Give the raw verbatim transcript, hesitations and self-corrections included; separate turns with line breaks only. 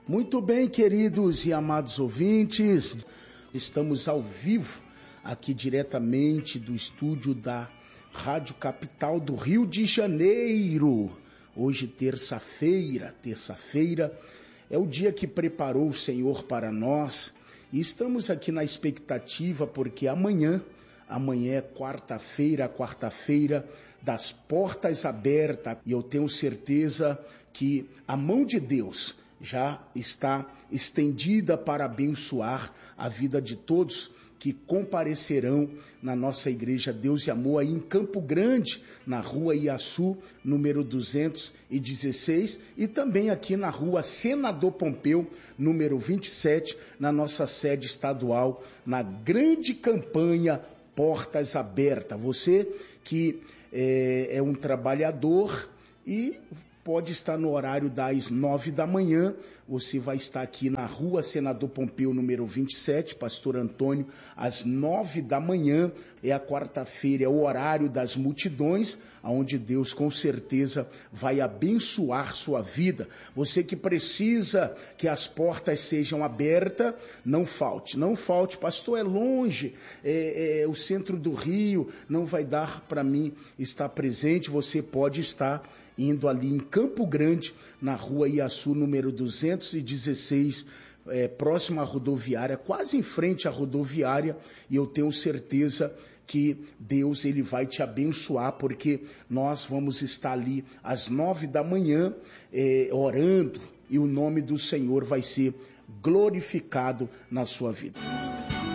Muito bem, queridos e amados ouvintes, estamos ao vivo aqui diretamente do estúdio da Rádio Capital do Rio de Janeiro. Hoje, terça-feira, terça-feira é o dia que preparou o Senhor para nós e estamos aqui na expectativa porque amanhã, amanhã é quarta-feira, quarta-feira das portas abertas e eu tenho certeza que a mão de Deus já está estendida para abençoar a vida de todos que comparecerão na nossa igreja Deus e Amor aí em Campo Grande, na rua Iaçu, número duzentos e dezesseis, e também aqui na rua Senador Pompeu, número vinte e sete, na nossa sede estadual, na grande campanha Portas Abertas. Você que é, é um trabalhador e pode estar no horário das nove da manhã, você vai estar aqui na rua Senador Pompeu, número vinte e sete, Pastor Antônio, às nove da manhã, é a quarta-feira, é o horário das multidões, onde Deus com certeza vai abençoar sua vida. Você que precisa que as portas sejam abertas, não falte, não falte, pastor, é longe, é, é o centro do Rio, não vai dar para mim estar presente, você pode estar indo ali em Campo Grande, na rua Iaçu, número duzentos e dezesseis, é, próximo à rodoviária, quase em frente à rodoviária, e eu tenho certeza que Deus ele vai te abençoar, porque nós vamos estar ali às nove da manhã, é, orando, e o nome do Senhor vai ser glorificado na sua vida.